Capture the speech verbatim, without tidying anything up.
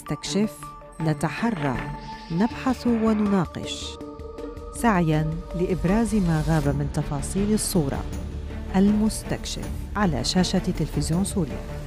نستكشف، نتحرى، نبحث ونناقش، سعياً لإبراز ما غاب من تفاصيل الصورة. المستكشف على شاشة تلفزيون سوريا.